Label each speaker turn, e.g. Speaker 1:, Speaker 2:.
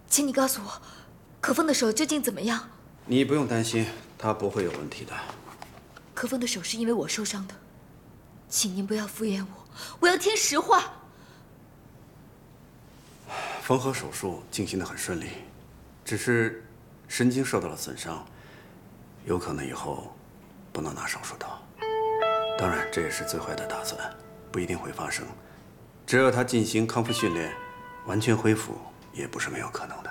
Speaker 1: 请你告诉我，可风的手究竟怎么样？
Speaker 2: 你不用担心，他不会有问题的。
Speaker 1: 可风的手是因为我受伤的，请您不要敷衍我，我要听实话。
Speaker 2: 缝合手术进行得很顺利，只是神经受到了损伤，有可能以后不能拿手术刀。当然，这也是最坏的打算，不一定会发生。只要他进行康复训练，完全恢复也不是没有可能的。